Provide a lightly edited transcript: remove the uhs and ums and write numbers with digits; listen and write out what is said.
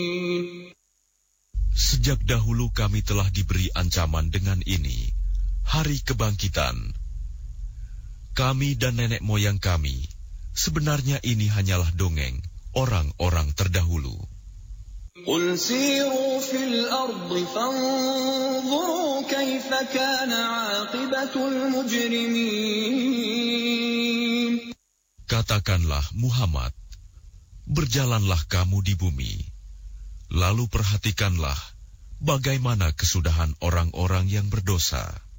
Sejak dahulu kami telah diberi ancaman dengan ini, hari kebangkitan. Kami dan nenek moyang kami, sebenarnya ini hanyalah dongeng orang-orang terdahulu. Qul siru fil ardi fanzuru kaifa kana 'aqibatul mujrimin. Katakanlah Muhammad, berjalanlah kamu di bumi, lalu perhatikanlah bagaimana kesudahan orang-orang yang berdosa.